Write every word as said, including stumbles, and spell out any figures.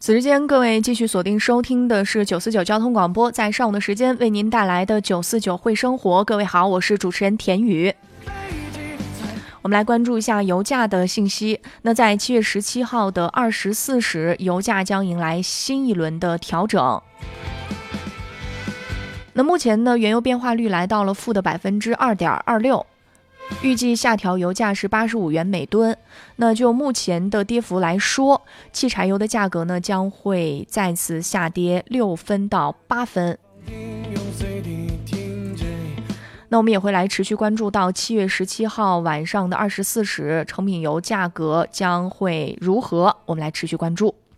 此时间，各位继续锁定收听的是九四九交通广播，在上午的时间为您带来的九四九会生活。各位好，我是主持人田宇。我们来关注一下油价的信息。那在七月十七号的二十四时，油价将迎来新一轮的调整。那目前呢，原油变化率来到了负的百分之二点二六。预计下调油价是八十五元每吨。那就目前的跌幅来说，汽柴油的价格呢将会再次下跌六分到八分。那我们也会来持续关注到七月十七号晚上的二十四时，成品油价格将会如何？我们来持续关注。